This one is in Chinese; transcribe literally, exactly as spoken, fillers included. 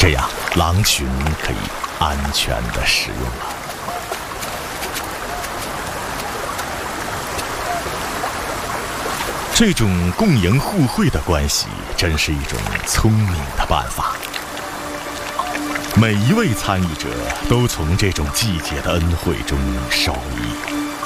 这样狼群可以安全地食用了。这种共赢互惠的关系，真是一种聪明的办法。每一位参与者都从这种季节的恩惠中受益。